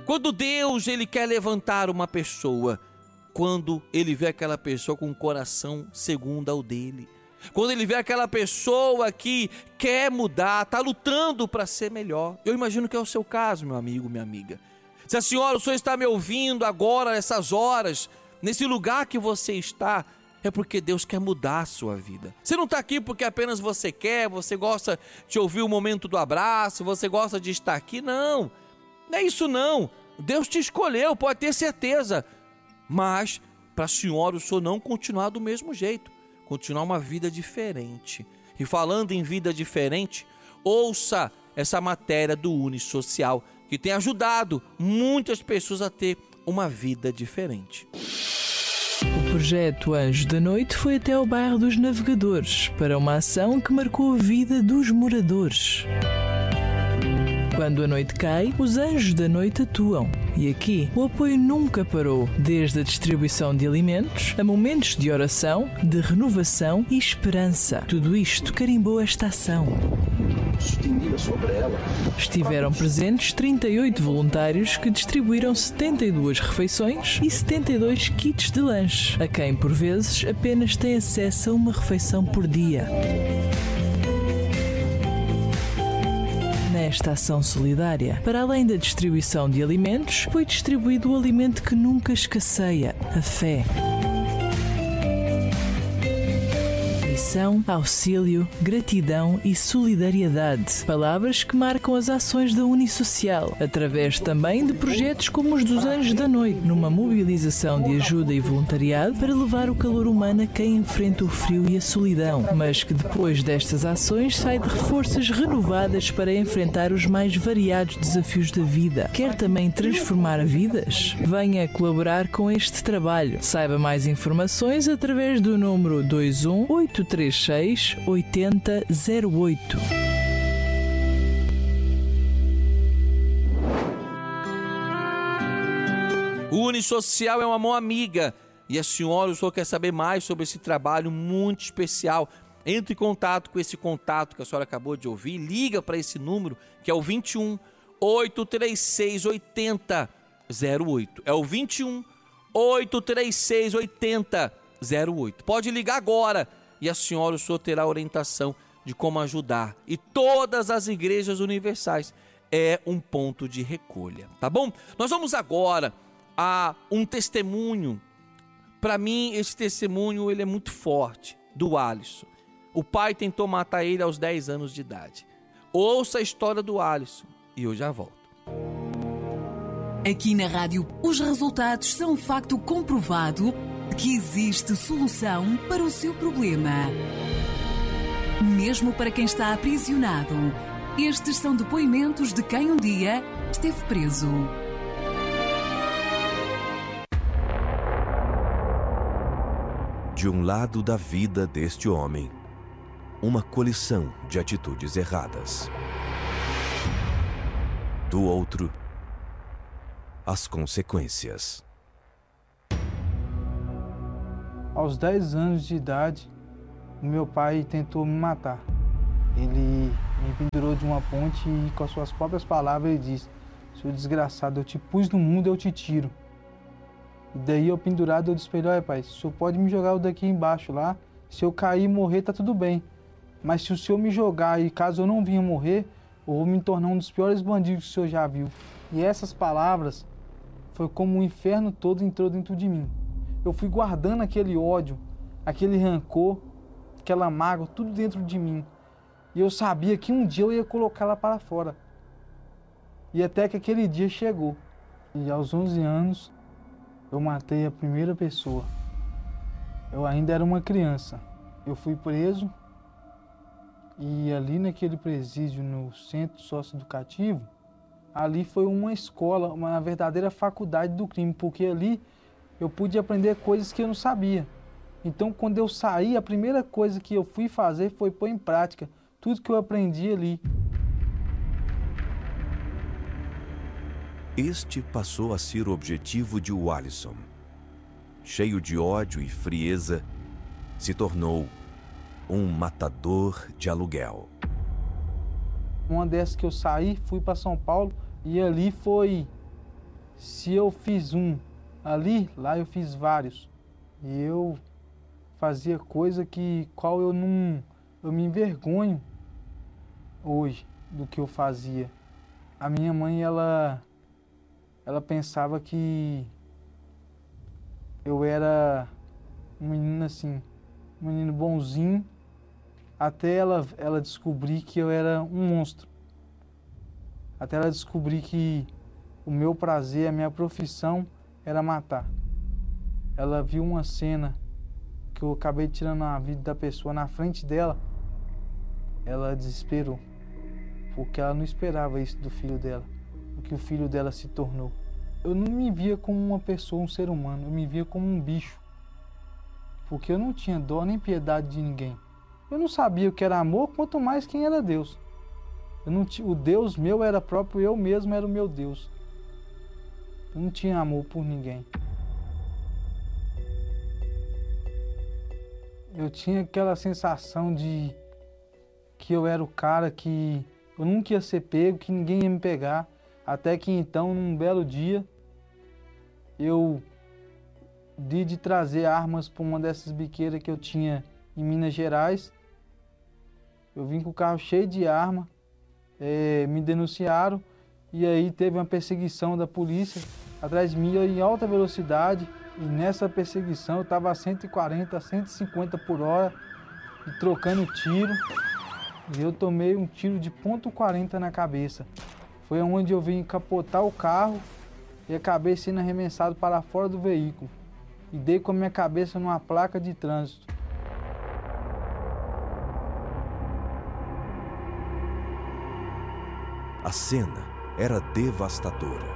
Quando Deus ele quer levantar uma pessoa, quando ele vê aquela pessoa com um coração segundo ao dele, quando ele vê aquela pessoa que quer mudar, está lutando para ser melhor. Eu imagino que é o seu caso, meu amigo, minha amiga. Se a senhora, o senhor está me ouvindo agora, nessas horas, nesse lugar que você está, é porque Deus quer mudar a sua vida. Você não está aqui porque apenas você quer, você gosta de ouvir o momento do abraço, você gosta de estar aqui. Não é isso não. Deus te escolheu, pode ter certeza. Mas para a senhora, o senhor não continuar do mesmo jeito, continuar uma vida diferente. E falando em vida diferente, ouça essa matéria do Unisocial, que tem ajudado muitas pessoas a ter uma vida diferente. O projeto Anjos da Noite foi até ao bairro dos Navegadores para uma ação que marcou a vida dos moradores. Quando a noite cai, os Anjos da Noite atuam. E aqui, o apoio nunca parou, desde a distribuição de alimentos a momentos de oração, de renovação e esperança. Tudo isto carimbou esta ação. Estiveram presentes 38 voluntários que distribuíram 72 refeições e 72 kits de lanche, a quem, por vezes, apenas tem acesso a uma refeição por dia. Nesta ação solidária, para além da distribuição de alimentos, foi distribuído o alimento que nunca escasseia, a fé. Missão, auxílio, gratidão e solidariedade. Palavras que marcam as ações da Unisocial, através também de projetos como os dos Anjos da Noite, numa mobilização de ajuda e voluntariado para levar o calor humano a quem enfrenta o frio e a solidão, mas que depois destas ações sai de reforças renovadas para enfrentar os mais variados desafios da vida. Quer também transformar vidas? Venha colaborar com este trabalho. Saiba mais informações através do número 21836 8008. O Unisocial é uma mão amiga e a senhora, o senhor quer saber mais sobre esse trabalho muito especial. Entre em contato com esse contato que a senhora acabou de ouvir, liga para esse número que é o 21 836 8008. É o 21 836 8008. Pode ligar agora e a senhora, o senhor terá orientação de como ajudar. E todas as igrejas universais é um ponto de recolha, tá bom? Nós vamos agora a um testemunho. Para mim, esse testemunho ele é muito forte, do Alisson. O pai tentou matar ele aos 10 anos de idade. Ouça a história do Alisson e eu já volto. Aqui na rádio, os resultados são um facto comprovado de que existe solução para o seu problema. Mesmo para quem está aprisionado, estes são depoimentos de quem um dia esteve preso. De um lado da vida deste homem, uma colisão de atitudes erradas. Do outro, as consequências. Aos 10 anos de idade, o meu pai tentou me matar. Ele me pendurou de uma ponte e, com as suas próprias palavras, ele disse: "Seu desgraçado, eu te pus no mundo, eu te tiro." E daí, eu pendurado, eu disse para ele: "Olha, pai, o senhor pode me jogar daqui embaixo lá, se eu cair e morrer, tá tudo bem. Mas se o senhor me jogar e caso eu não venha morrer, eu vou me tornar um dos piores bandidos que o senhor já viu." E essas palavras foi como o inferno todo entrou dentro de mim. Eu fui guardando aquele ódio, aquele rancor, aquela mágoa, tudo dentro de mim. E eu sabia que um dia eu ia colocá-la para fora. E até que aquele dia chegou. E aos 11 anos, eu matei a primeira pessoa. Eu ainda era uma criança. Eu fui preso. E ali naquele presídio, no centro socioeducativo, ali foi uma escola, uma verdadeira faculdade do crime, porque ali eu pude aprender coisas que eu não sabia. Então, quando eu saí, a primeira coisa que eu fui fazer foi pôr em prática tudo que eu aprendi ali. Este passou a ser o objetivo de Alisson. Cheio de ódio e frieza, se tornou um matador de aluguel. Uma dessas que eu saí, fui para São Paulo e ali foi se eu fiz um ali, lá eu fiz vários. E eu fazia coisa qual eu me envergonho hoje do que eu fazia. A minha mãe, ela pensava que eu era um menino assim, um menino bonzinho, até ela descobrir que eu era um monstro. Até ela descobrir que o meu prazer, a minha profissão era matar. Ela viu uma cena que eu acabei tirando a vida da pessoa na frente dela, ela desesperou, porque ela não esperava isso do filho dela, o que o filho dela se tornou. Eu não me via como uma pessoa, um ser humano, eu me via como um bicho, porque eu não tinha dó nem piedade de ninguém. Eu não sabia o que era amor, quanto mais quem era Deus. O Deus meu era próprio, eu mesmo era o meu Deus. Eu não tinha amor por ninguém. Eu tinha aquela sensação de que eu era o cara que eu nunca ia ser pego, que ninguém ia me pegar. Até que então, num belo dia, eu de trazer armas para uma dessas biqueiras que eu tinha em Minas Gerais. Eu vim com o carro cheio de arma, me denunciaram e aí teve uma perseguição da polícia atrás de mim em alta velocidade. E nessa perseguição eu estava a 140, 150 por hora e trocando tiro. E eu tomei um tiro de .40 na cabeça. Foi onde eu vim capotar o carro e acabei sendo arremessado para fora do veículo. E dei com a minha cabeça numa placa de trânsito. A cena era devastadora.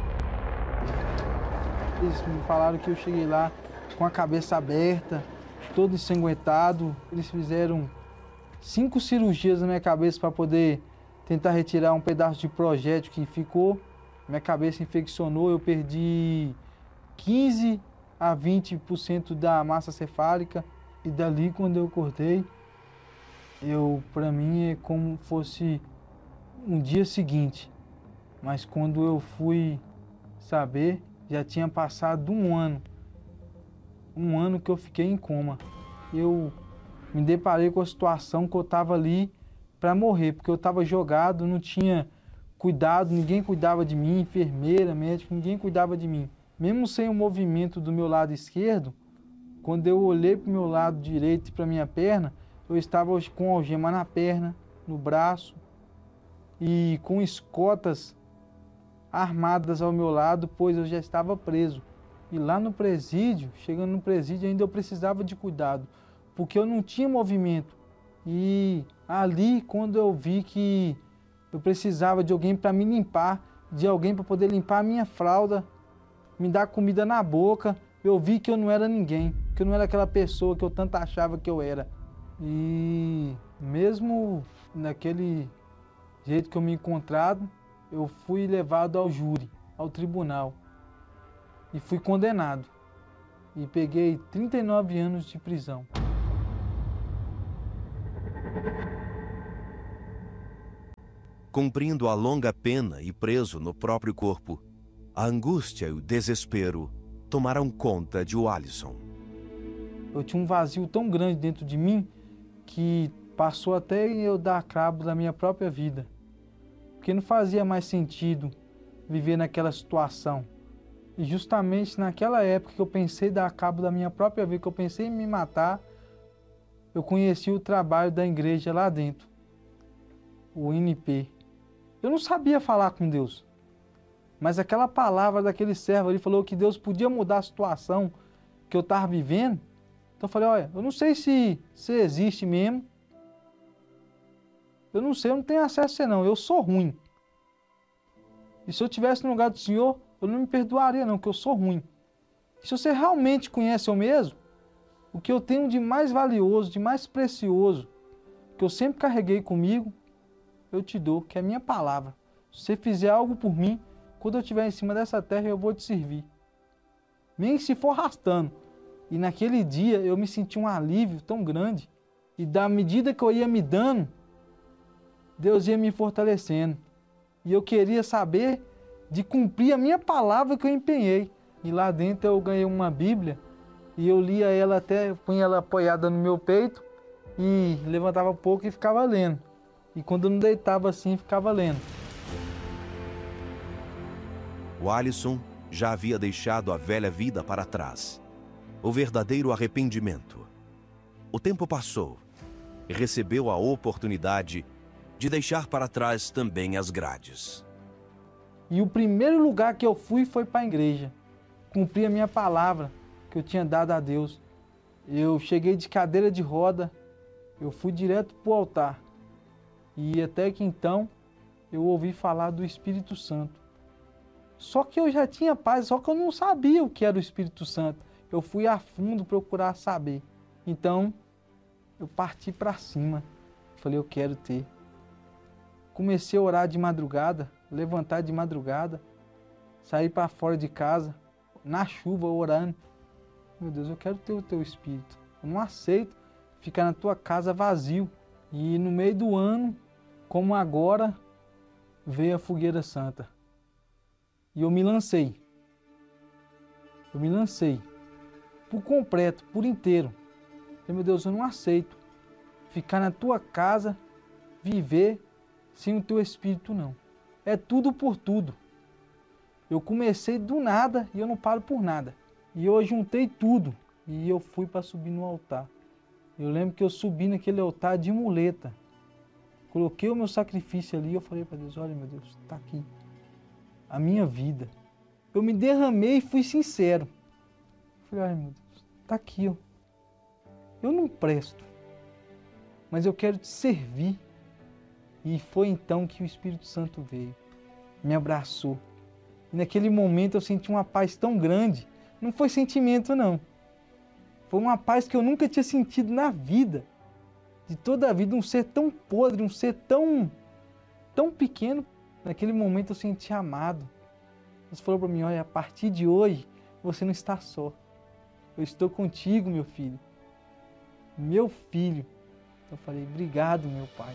Eles me falaram que eu cheguei lá com a cabeça aberta, todo ensanguentado. Eles fizeram 5 cirurgias na minha cabeça para poder tentar retirar um pedaço de projétil que ficou. Minha cabeça infeccionou, eu perdi 15 a 20% da massa cefálica. E dali, quando eu acordei, para mim é como fosse um dia seguinte. Mas quando eu fui saber, já tinha passado um ano que eu fiquei em coma. Eu me deparei com a situação que eu estava ali para morrer, porque eu estava jogado, não tinha cuidado, ninguém cuidava de mim, enfermeira, médico, ninguém cuidava de mim. Mesmo sem o movimento do meu lado esquerdo, quando eu olhei para o meu lado direito e para a minha perna, eu estava com algema na perna, no braço e com escotas armadas ao meu lado, pois eu já estava preso. E lá no presídio, chegando no presídio, ainda eu precisava de cuidado, porque eu não tinha movimento. E ali, quando eu vi que eu precisava de alguém para me limpar, de alguém para poder limpar a minha fralda, me dar comida na boca, eu vi que eu não era ninguém, que eu não era aquela pessoa que eu tanto achava que eu era. E mesmo naquele jeito que eu me encontrado, eu fui levado ao júri, ao tribunal, e fui condenado. E peguei 39 anos de prisão. Cumprindo a longa pena e preso no próprio corpo, a angústia e o desespero tomaram conta de Walisson. Eu tinha um vazio tão grande dentro de mim que passou até eu dar cabo da minha própria vida. Porque não fazia mais sentido viver naquela situação. E justamente naquela época que eu pensei em dar cabo da minha própria vida, que eu pensei em me matar, eu conheci o trabalho da igreja lá dentro, o INP. Eu não sabia falar com Deus, mas aquela palavra daquele servo ali falou que Deus podia mudar a situação que eu estava vivendo. Então eu falei, olha, eu não sei se você existe mesmo. Eu não sei, eu não tenho acesso a você não, eu sou ruim. E se eu estivesse no lugar do Senhor, eu não me perdoaria não, porque eu sou ruim. E se você realmente conhece eu mesmo, o que eu tenho de mais valioso, de mais precioso, que eu sempre carreguei comigo, eu te dou, que é a minha palavra. Se você fizer algo por mim, quando eu estiver em cima dessa terra, eu vou te servir. Nem se for arrastando. E naquele dia eu me senti um alívio tão grande. E da medida que eu ia me dando, Deus ia me fortalecendo. E eu queria saber de cumprir a minha palavra que eu empenhei. E lá dentro eu ganhei uma Bíblia e eu lia ela até, punha ela apoiada no meu peito e levantava pouco e ficava lendo. E quando eu não deitava assim, ficava lendo. O Alisson já havia deixado a velha vida para trás. O verdadeiro arrependimento. O tempo passou e recebeu a oportunidade de deixar para trás também as grades. E o primeiro lugar que eu fui foi para a igreja. Cumpri a minha palavra que eu tinha dado a Deus. Eu cheguei de cadeira de roda, eu fui direto para o altar. E até que então eu ouvi falar do Espírito Santo. Só que eu já tinha paz, só que eu não sabia o que era o Espírito Santo. Eu fui a fundo procurar saber. Então eu parti para cima. Falei, eu quero ter. Comecei a orar de madrugada, levantar de madrugada, sair para fora de casa, na chuva, orando. Meu Deus, eu quero ter o teu Espírito. Eu não aceito ficar na tua casa vazio. E no meio do ano, como agora, veio a Fogueira Santa. E eu me lancei. Eu me lancei. Por completo, por inteiro. E, meu Deus, eu não aceito ficar na tua casa, viver sem o teu Espírito, não. É tudo por tudo. Eu comecei do nada e eu não paro por nada. E eu juntei tudo e eu fui para subir no altar. Eu lembro que eu subi naquele altar de muleta. Coloquei o meu sacrifício ali e eu falei para Deus, olha, meu Deus, está aqui. A minha vida. Eu me derramei e fui sincero. Falei, olha, meu Deus, está aqui, ó. Eu não presto, mas eu quero te servir. E foi então que o Espírito Santo veio, me abraçou. E naquele momento eu senti uma paz tão grande. Não foi sentimento, não. Foi uma paz que eu nunca tinha sentido na vida. De toda a vida, um ser tão podre, um ser tão pequeno. Naquele momento eu senti amado. Deus falou para mim, olha, a partir de hoje você não está só. Eu estou contigo, meu filho. Meu filho. Eu falei, obrigado, meu pai.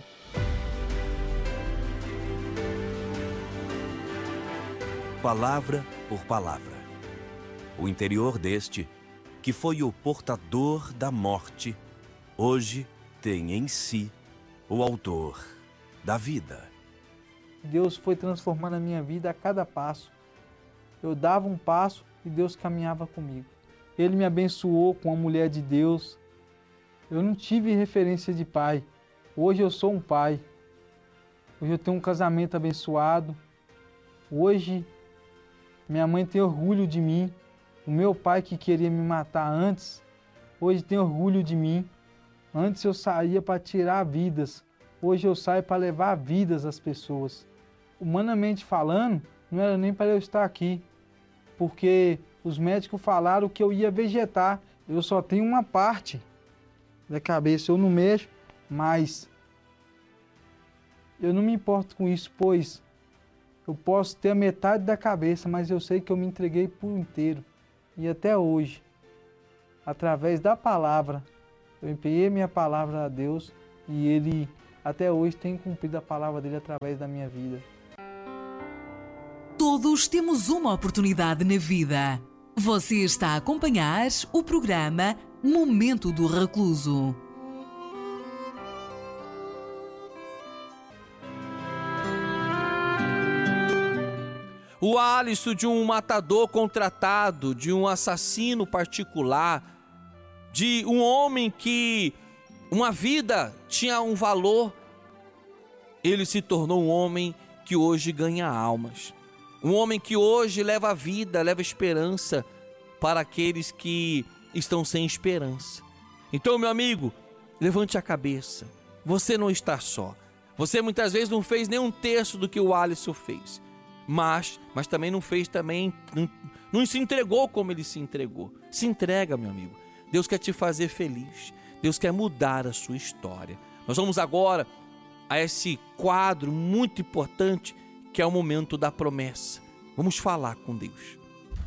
Palavra por palavra. O interior deste, que foi o portador da morte, hoje tem em si o autor da vida. Deus foi transformando a minha vida a cada passo. Eu dava um passo e Deus caminhava comigo. Ele me abençoou com a mulher de Deus. Eu não tive referência de pai. Hoje eu sou um pai. Hoje eu tenho um casamento abençoado. Hoje minha mãe tem orgulho de mim. O meu pai que queria me matar antes, hoje tem orgulho de mim. Antes eu saía para tirar vidas. Hoje eu saio para levar vidas às pessoas. Humanamente falando, não era nem para eu estar aqui. Porque os médicos falaram que eu ia vegetar. Eu só tenho uma parte da cabeça, eu não mexo, mas eu não me importo com isso, pois eu posso ter a metade da cabeça, mas eu sei que eu me entreguei por inteiro. E até hoje, através da palavra, eu empenhei minha palavra a Deus e Ele até hoje tem cumprido a palavra dele através da minha vida. Todos temos uma oportunidade na vida. Você está a acompanhar o programa Momento do Recluso. O Alisson, de um matador contratado, de um assassino particular, de um homem que uma vida tinha um valor, ele se tornou um homem que hoje ganha almas. Um homem que hoje leva vida, leva esperança para aqueles que estão sem esperança. Então, meu amigo, levante a cabeça. Você não está só. Você muitas vezes não fez nem um terço do que o Alisson fez. Mas também não fez não se entregou como ele se entregou. Se entrega, meu amigo. Deus quer te fazer feliz. Deus quer mudar a sua história. Nós vamos agora a esse quadro muito importante que é o momento da promessa. Vamos falar com Deus.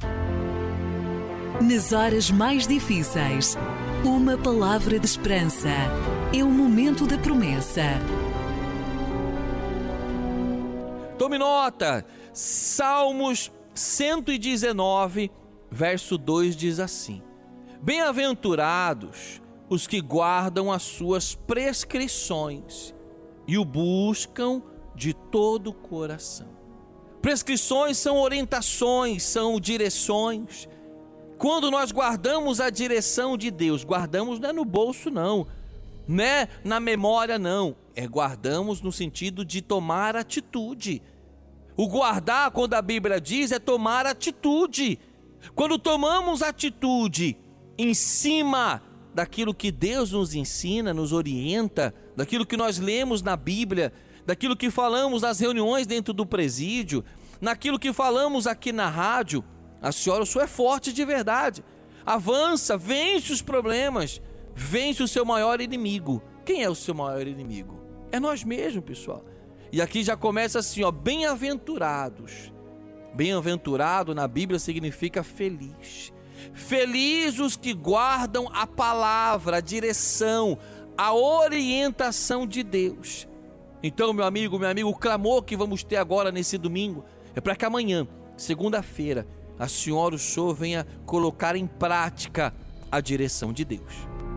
Nas horas mais difíceis, uma palavra de esperança. É o momento da promessa. Tome nota, Salmos 119, verso 2 diz assim: bem-aventurados os que guardam as suas prescrições e o buscam de todo o coração. Prescrições são orientações, são direções. Quando nós guardamos a direção de Deus, guardamos não é no bolso não, não é na memória não, guardamos no sentido de tomar atitude. O guardar, quando a Bíblia diz, é tomar atitude. Quando tomamos atitude em cima daquilo que Deus nos ensina, nos orienta, daquilo que nós lemos na Bíblia, daquilo que falamos nas reuniões dentro do presídio, naquilo que falamos aqui na rádio, a senhora, o senhor é forte de verdade. Avança, vence os problemas, vence o seu maior inimigo. Quem é o seu maior inimigo? É nós mesmos, pessoal. E aqui já começa assim, ó, bem-aventurados. Bem-aventurado na Bíblia significa feliz. Feliz os que guardam a palavra, a direção, a orientação de Deus. Então, meu amigo, o clamor que vamos ter agora nesse domingo é para que amanhã, segunda-feira, a senhora, o senhor venha colocar em prática a direção de Deus.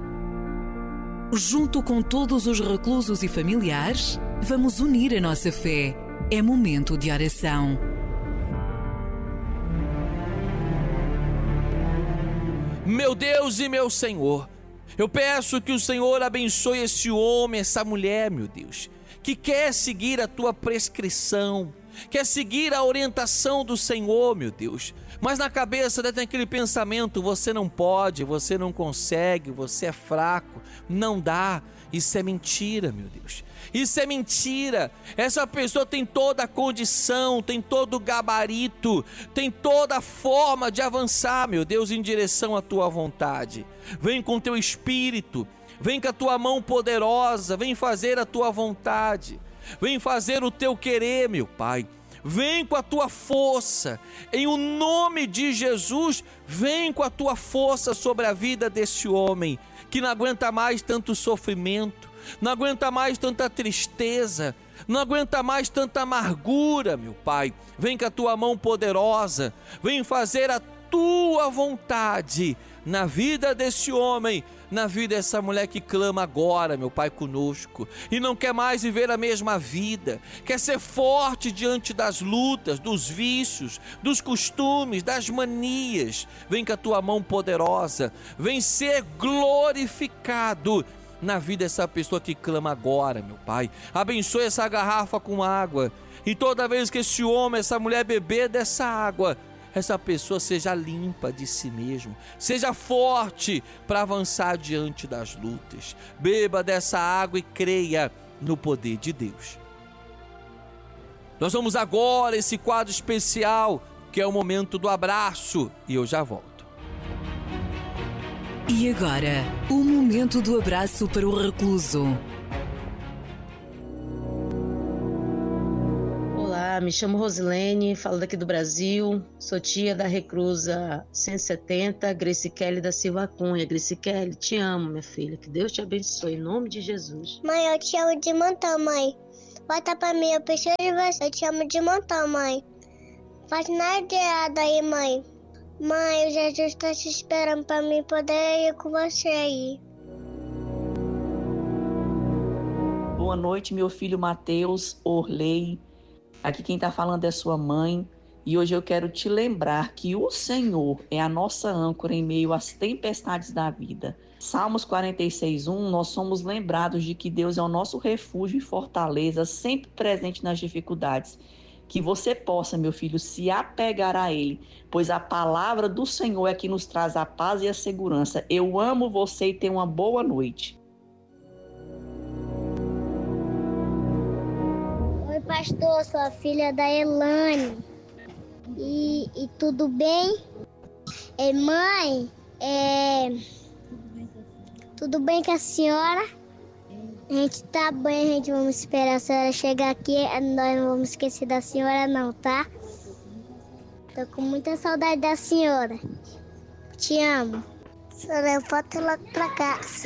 Junto com todos os reclusos e familiares, vamos unir a nossa fé. É momento de oração. Meu Deus e meu Senhor, eu peço que o Senhor abençoe esse homem, essa mulher, meu Deus, que quer seguir a tua prescrição, quer seguir a orientação do Senhor, meu Deus, mas na cabeça tem aquele pensamento: você não pode, você não consegue, você é fraco, não dá. Isso é mentira, meu Deus. Isso é mentira. Essa pessoa tem toda a condição, tem todo o gabarito, tem toda a forma de avançar, meu Deus, em direção à tua vontade. Vem com teu espírito, vem com a tua mão poderosa, vem fazer a tua vontade, vem fazer o teu querer, meu Pai. Vem com a tua força, em o nome de Jesus, vem com a tua força sobre a vida desse homem, que não aguenta mais tanto sofrimento, não aguenta mais tanta tristeza, não aguenta mais tanta amargura, meu Pai. Vem com a tua mão poderosa, vem fazer a tua vontade na vida desse homem, na vida dessa mulher que clama agora, meu Pai, conosco, e não quer mais viver a mesma vida, quer ser forte diante das lutas, dos vícios, dos costumes, das manias. Vem com a tua mão poderosa, vem ser glorificado na vida dessa pessoa que clama agora, meu Pai. Abençoe essa garrafa com água, e toda vez que esse homem, essa mulher beber dessa água, essa pessoa seja limpa de si mesmo, seja forte para avançar diante das lutas. Beba dessa água e creia no poder de Deus. Nós vamos agora a esse quadro especial, que é o momento do abraço, e eu já volto. E agora, o momento do abraço para o recluso. Olá, me chamo Rosilene, falo daqui do Brasil, sou tia da reclusa 170, Grace Kelly da Silva Cunha. Grace Kelly, te amo, minha filha, que Deus te abençoe, em nome de Jesus. Mãe, eu te amo de montão, mãe. Volta pra mim, eu preciso de você, eu te amo de montão, mãe. Faz nada de errado aí, mãe. Mãe, o Jesus tá te esperando pra mim poder ir com você aí. Boa noite, meu filho Mateus, Orley. Aqui quem está falando é sua mãe, e hoje eu quero te lembrar que o Senhor é a nossa âncora em meio às tempestades da vida. Salmos 46:1, nós somos lembrados de que Deus é o nosso refúgio e fortaleza, sempre presente nas dificuldades. Que você possa, meu filho, se apegar a Ele, pois a palavra do Senhor é que nos traz a paz e a segurança. Eu amo você e tenha uma boa noite. Pastor, sou a filha da Elane. E tudo bem? Mãe, tudo bem com a senhora? A gente tá bem, a gente vamos esperar a senhora chegar aqui. Nós não vamos esquecer da senhora não, tá? Tô com muita saudade da senhora. Te amo. Senhora, eu volto logo pra casa.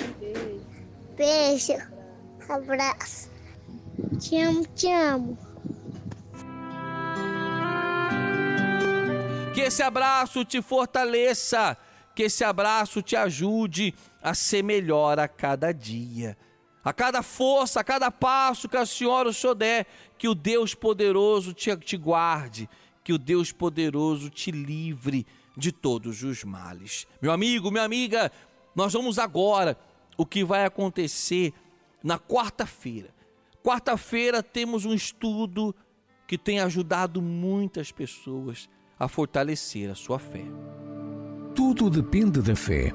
Beijo. Abraço. Te amo, te amo. Que esse abraço te fortaleça, que esse abraço te ajude a ser melhor a cada dia. A cada força, a cada passo que a senhora ou o senhor der, que o Deus poderoso te guarde, que o Deus poderoso te livre de todos os males. Meu amigo, minha amiga, nós vamos agora, o que vai acontecer na quarta-feira. Quarta-feira temos um estudo que tem ajudado muitas pessoas a fortalecer a sua fé. Tudo depende da fé.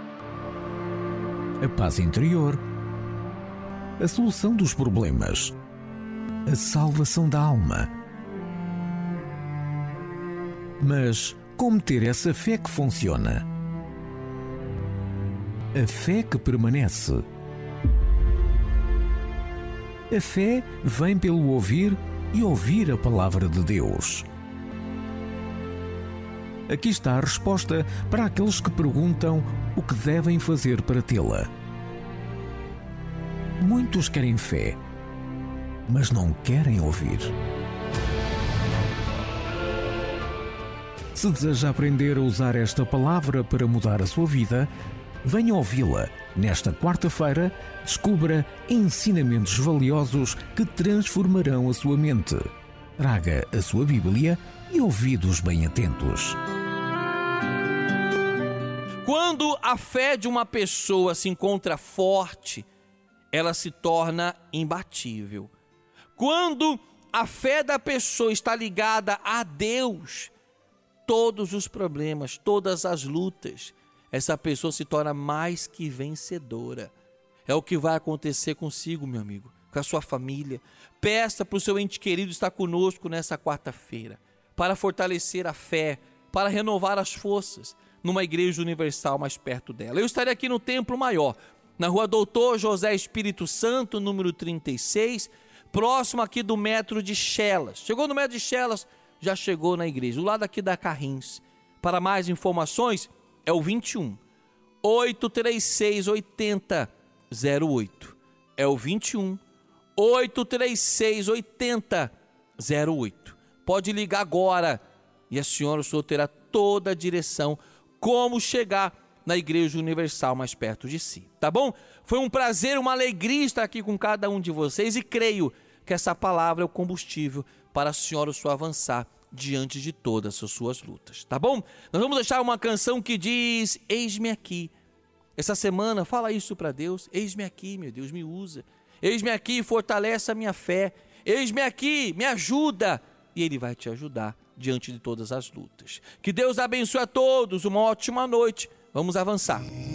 A paz interior, a solução dos problemas, a salvação da alma. Mas como ter essa fé que funciona? A fé que permanece. A fé vem pelo ouvir e ouvir a palavra de Deus. Aqui está a resposta para aqueles que perguntam o que devem fazer para tê-la. Muitos querem fé, mas não querem ouvir. Se deseja aprender a usar esta palavra para mudar a sua vida, venha ouvi-la. Nesta quarta-feira, descubra ensinamentos valiosos que transformarão a sua mente. Traga a sua Bíblia e ouvidos bem atentos. Quando a fé de uma pessoa se encontra forte, ela se torna imbatível. Quando a fé da pessoa está ligada a Deus, todos os problemas, todas as lutas, essa pessoa se torna mais que vencedora. É o que vai acontecer consigo, meu amigo, com a sua família. Peça para o seu ente querido estar conosco nessa quarta-feira, para fortalecer a fé, para renovar as forças, numa igreja universal mais perto dela. Eu estarei aqui no Templo Maior, na rua Doutor José Espírito Santo, número 36, próximo aqui do metro de Chelas. Chegou no metro de Chelas, já chegou na igreja, do lado aqui da Carrins. Para mais informações, é o 21 836 8008. É o 21 836 8008. Pode ligar agora e a senhora ou o senhor terá toda a direção como chegar na Igreja Universal mais perto de si, tá bom? Foi um prazer, uma alegria estar aqui com cada um de vocês e creio que essa palavra é o combustível para a senhora ou o senhor avançar diante de todas as suas lutas, tá bom? Nós vamos deixar uma canção que diz: eis-me aqui. Essa semana fala isso para Deus: eis-me aqui, meu Deus, me usa. Eis-me aqui, fortalece a minha fé. Eis-me aqui, me ajuda. E Ele vai te ajudar diante de todas as lutas. Que Deus abençoe a todos, uma ótima noite. Vamos avançar.